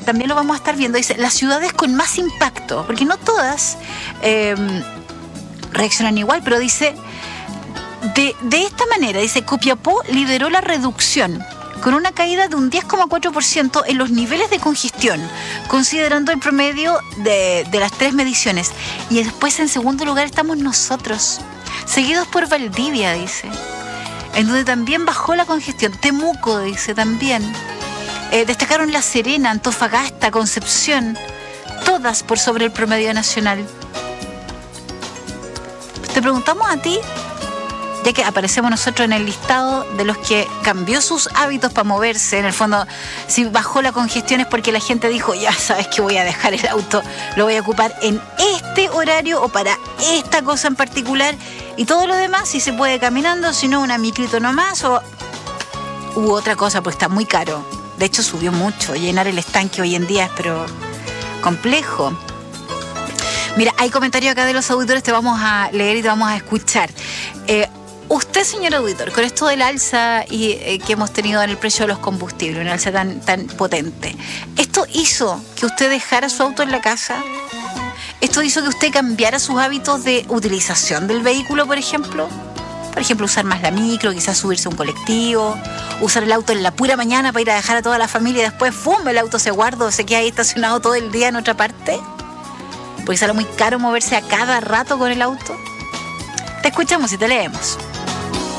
también lo vamos a estar viendo. Dice, las ciudades con más impacto, porque no todas reaccionan igual, pero dice, de esta manera, dice, Copiapó lideró la reducción con una caída de un 10,4% en los niveles de congestión, considerando el promedio de las 3 mediciones. Y después, en segundo lugar, estamos nosotros, seguidos por Valdivia, dice, en donde también bajó la congestión. Temuco, dice, también. Destacaron La Serena, Antofagasta, Concepción, todas por sobre el promedio nacional. Te preguntamos a ti, ya que aparecemos nosotros en el listado de los que cambió sus hábitos para moverse. En el fondo, si bajó la congestión es porque la gente dijo, ya sabes que voy a dejar el auto, lo voy a ocupar en este horario o para esta cosa en particular, y todo lo demás si se puede caminando, si no una micrito nomás u otra cosa, pues está muy caro. De hecho subió mucho, llenar el estanque hoy en día es pero complejo. Mira, hay comentarios acá de los auditores, te vamos a leer y te vamos a escuchar. Usted, señor auditor, con esto del alza que hemos tenido en el precio de los combustibles, una alza tan potente, ¿esto hizo que usted dejara su auto en la casa? ¿Esto hizo que usted cambiara sus hábitos de utilización del vehículo, por ejemplo? Por ejemplo, usar más la micro, quizás subirse a un colectivo, usar el auto en la pura mañana para ir a dejar a toda la familia y después, ¡fum!, el auto se guarda o se queda ahí estacionado todo el día en otra parte. Porque sale muy caro moverse a cada rato con el auto. Te escuchamos y te leemos.